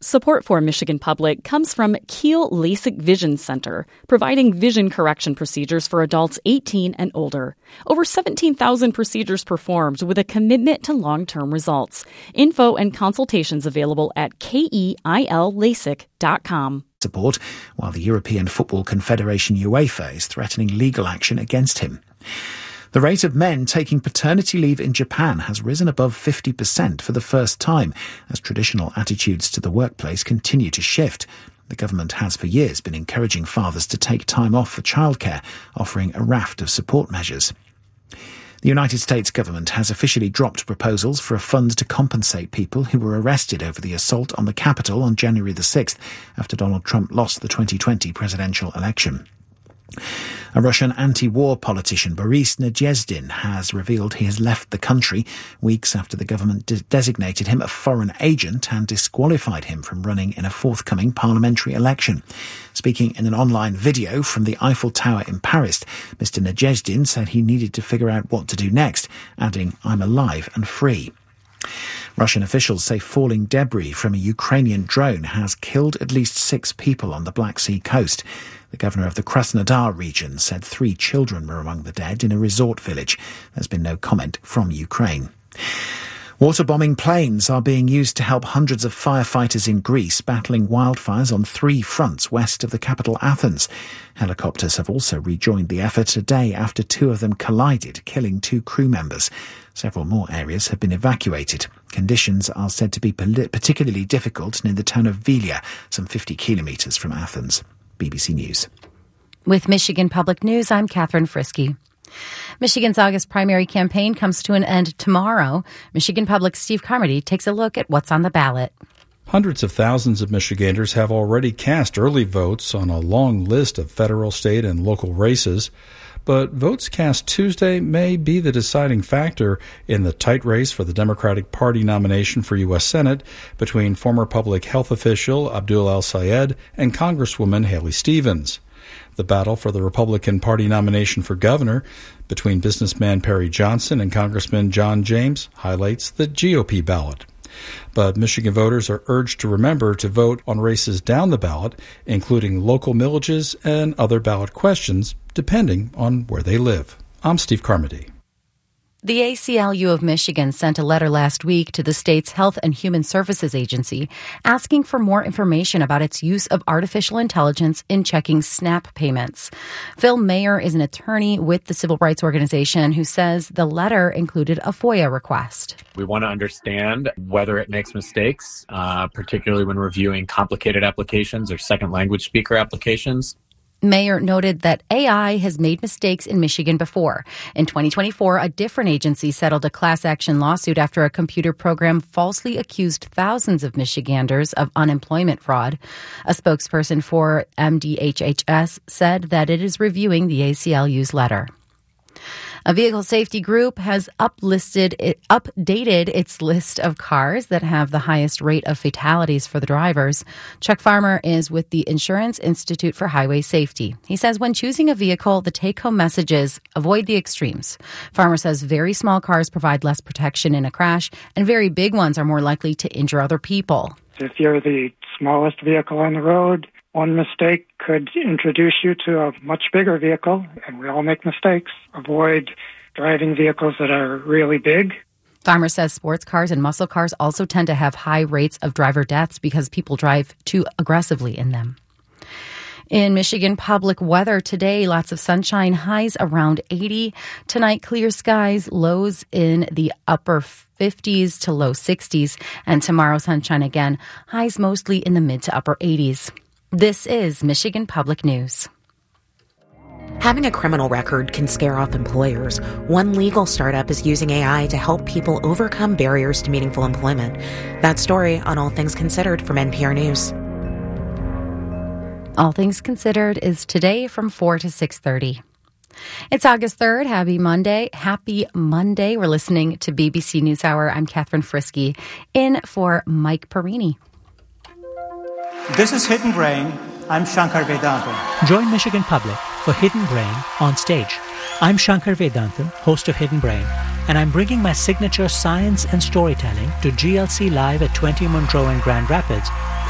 Support for Michigan Public comes from Kiel LASIK Vision Center, providing vision correction procedures for adults 18 and older. Over 17,000 procedures performed with a commitment to long-term results. Info and consultations available at keillasik.com. Support, while the European Football Confederation UEFA is threatening legal action against him. The rate of men taking paternity leave in Japan has risen above 50% for the first time as traditional attitudes to the workplace continue to shift. The government has for years been encouraging fathers to take time off for childcare, offering a raft of support measures. The United States government has officially dropped proposals for a fund to compensate people who were arrested over the assault on the Capitol on January the 6th after Donald Trump lost the 2020 presidential election. A Russian anti-war politician, Boris Nadezhdin, has revealed he has left the country weeks after the government designated him a foreign agent and disqualified him from running in a forthcoming parliamentary election. Speaking in an online video from the Eiffel Tower in Paris, Mr. Nadezhdin said he needed to figure out what to do next, adding, "I'm alive and free." Russian officials say falling debris from a Ukrainian drone has killed at least 6 people on the Black Sea coast. The governor of the Krasnodar region said 3 children were among the dead in a resort village. There's been no comment from Ukraine. Water-bombing planes are being used to help hundreds of firefighters in Greece battling wildfires on 3 fronts west of the capital Athens. Helicopters have also rejoined the effort a day after 2 of them collided, killing 2 crew members. Several more areas have been evacuated. Conditions are said to be particularly difficult near the town of Vilia, some 50 kilometres from Athens. BBC News. With Michigan Public News, I'm Catherine Frisky. Michigan's August primary campaign comes to an end tomorrow. Michigan Public's Steve Carmody takes a look at what's on the ballot. Hundreds of thousands of Michiganders have already cast early votes on a long list of federal, state, and local races. But votes cast Tuesday may be the deciding factor in the tight race for the Democratic Party nomination for U.S. Senate between former public health official Abdul El-Sayed and Congresswoman Haley Stevens. The battle for the Republican Party nomination for governor between businessman Perry Johnson and Congressman John James highlights the GOP ballot. But Michigan voters are urged to remember to vote on races down the ballot, including local millages and other ballot questions, depending on where they live. I'm Steve Carmody. The ACLU of Michigan sent a letter last week to the state's Health and Human Services Agency asking for more information about its use of artificial intelligence in checking SNAP payments. Phil Mayer is an attorney with the civil rights organization who says the letter included a FOIA request. We want to understand whether it makes mistakes, particularly when reviewing complicated applications or second language speaker applications. Mayer noted that AI has made mistakes in Michigan before. In 2024, a different agency settled a class action lawsuit after a computer program falsely accused thousands of Michiganders of unemployment fraud. A spokesperson for MDHHS said that it is reviewing the ACLU's letter. A vehicle safety group has updated its list of cars that have the highest rate of fatalities for the drivers. Chuck Farmer is with the Insurance Institute for Highway Safety. He says when choosing a vehicle, the take-home message is avoid the extremes. Farmer says very small cars provide less protection in a crash, and very big ones are more likely to injure other people. If you're the smallest vehicle on the road, one mistake could introduce you to a much bigger vehicle, and we all make mistakes. Avoid driving vehicles that are really big. Farmer says sports cars and muscle cars also tend to have high rates of driver deaths because people drive too aggressively in them. In Michigan public weather today, lots of sunshine, highs around 80. Tonight, clear skies, lows in the upper 50s to low 60s. And tomorrow, sunshine again, highs mostly in the mid to upper 80s. This is Michigan Public News. Having a criminal record can scare off employers. One legal startup is using AI to help people overcome barriers to meaningful employment. That story on All Things Considered from NPR News. All Things Considered is today from 4 to 6:30. It's August 3rd. Happy Monday. Happy Monday. We're listening to BBC NewsHour. I'm Catherine Frisky, in for Mike Perini. This is Hidden Brain. I'm Shankar Vedantam. Join Michigan Public for Hidden Brain on stage. I'm Shankar Vedantam, host of Hidden Brain, and I'm bringing my signature science and storytelling to GLC Live at 20 Monroe in Grand Rapids